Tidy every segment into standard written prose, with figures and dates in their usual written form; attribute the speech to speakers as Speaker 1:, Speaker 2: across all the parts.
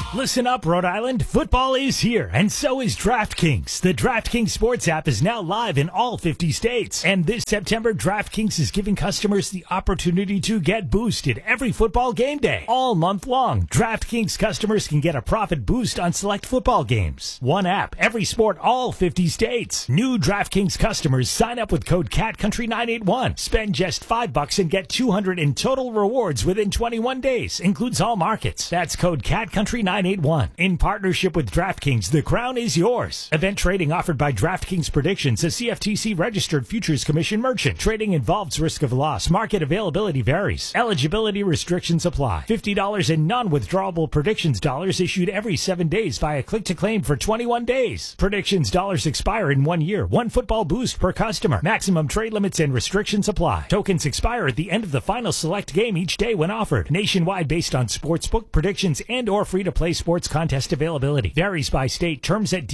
Speaker 1: Listen up, Rhode Island. Football is here, and so is DraftKings. The DraftKings Sports app is now live in all 50 states. And this September, DraftKings is giving customers the opportunity to get boosted every football game day. All month long, DraftKings customers can get a profit boost on select football games. One app, every sport, all 50 states. New DraftKings customers sign up with code CATCountry981. Spend just $5 and get $200 in total rewards within 21 days. Includes all markets. That's code CATCountry981. In partnership with DraftKings, the crown is yours. Event trading offered by DraftKings Predictions, a CFTC registered futures commission merchant. Trading involves risk of loss. Market availability varies. Eligibility restrictions apply. $50 in non-withdrawable predictions dollars issued every 7 days via click to claim for 21 days. Predictions dollars expire in 1 year. One football boost per customer. Maximum trade limits and restrictions apply. Tokens expire at the end of the final select game each day when offered. Nationwide based on sportsbook predictions and or free-to-play sports contest availability. Varies by state. Terms at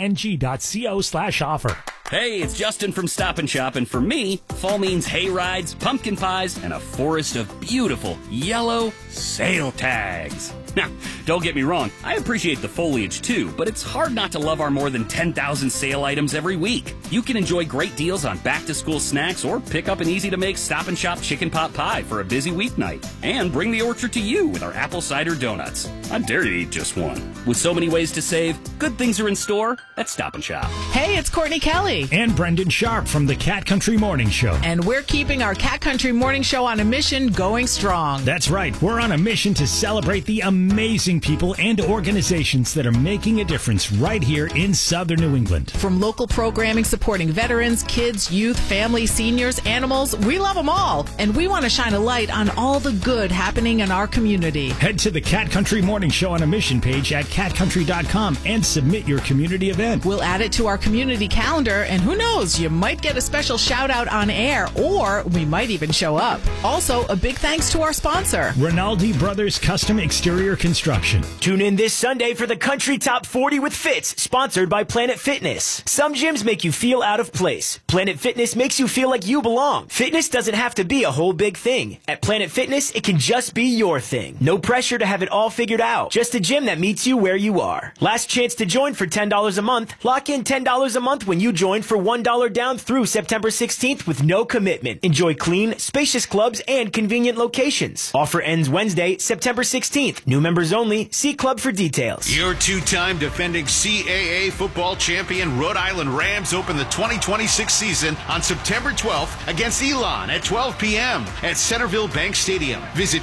Speaker 1: dkng.co/offer.
Speaker 2: Hey, it's Justin from Stop and Shop, and for me, fall means hay rides, pumpkin pies, and a forest of beautiful yellow sale tags. Now, don't get me wrong, I appreciate the foliage too, but it's hard not to love our more than 10,000 sale items every week. You can enjoy great deals on back-to-school snacks or pick up an easy-to-make Stop and Shop chicken pot pie for a busy weeknight. And bring the orchard to you with our apple cider donuts. I dare you to eat just one. With so many ways to save, good things are in store at Stop and Shop.
Speaker 3: Hey, it's Courtney Kelly.
Speaker 1: And Brendan Sharp from the Cat Country Morning Show.
Speaker 3: And we're keeping our Cat Country Morning Show on a mission going strong.
Speaker 1: That's right. We're on a mission to celebrate the amazing people and organizations that are making a difference right here in Southern New England.
Speaker 3: From local programming supporting veterans, kids, youth, families, seniors, animals, we love them all. And we want to shine a light on all the good happening in our community.
Speaker 1: Head to the Cat Country Morning Show on a mission page at catcountry.com and submit your community event.
Speaker 3: We'll add it to our community calendar, and who knows, you might get a special shout out on air, or we might even show up. Also, a big thanks to our sponsor,
Speaker 1: Rinaldi Brothers Custom Exterior Construction.
Speaker 4: Tune in this Sunday for the Country Top 40 with Fitz, sponsored by Planet Fitness. Some gyms make you feel out of place. Planet Fitness makes you feel like you belong. Fitness doesn't have to be a whole big thing. At Planet Fitness, it can just be your thing. No pressure to have it all figured out. Just a gym that meets you where you are. Last chance to join for $10 a month. Lock in $10 a month when you join for $1 down through September 16th with no commitment. Enjoy clean, spacious clubs and convenient locations. Offer ends Wednesday, September 16th. New members only. See club for details.
Speaker 5: Your two-time defending CAA football champion Rhode Island Rams open the 2026 season on September 12th against Elon at 12 p.m. at Centerville Bank Stadium. Visit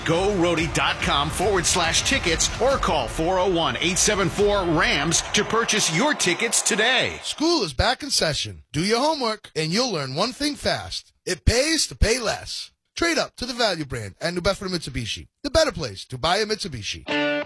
Speaker 5: GoRhody.com/tickets or call 401-874-RAMS to purchase your tickets today.
Speaker 6: School is back in session. Do your homework, and you'll learn one thing fast. It pays to pay less. Trade up to the value brand at New Bedford Mitsubishi, the better place to buy a Mitsubishi.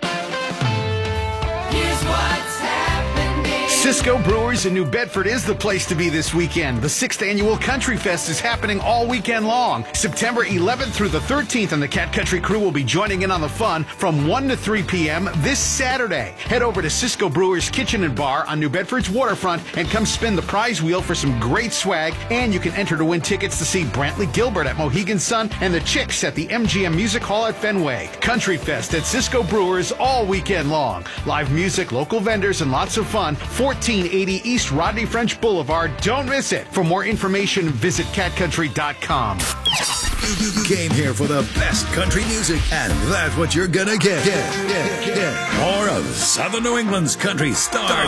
Speaker 7: Here's what's happening.
Speaker 5: Cisco Brewers in New Bedford is the place to be this weekend. The 6th annual Country Fest is happening all weekend long. September 11th through the 13th, and the Cat Country crew will be joining in on the fun from 1 to 3 p.m. this Saturday. Head over to Cisco Brewers Kitchen and Bar on New Bedford's waterfront and come spin the prize wheel for some great swag. And you can enter to win tickets to see Brantley Gilbert at Mohegan Sun and the Chicks at the MGM Music Hall at Fenway. Country Fest at Cisco Brewers all weekend long. Live music, local vendors, and lots of fun. 1480 East Rodney French Boulevard. Don't miss it. For more information, visit catcountry.com.
Speaker 8: You came here for the best country music, and that's what you're gonna get. More of Southern New England's country stars.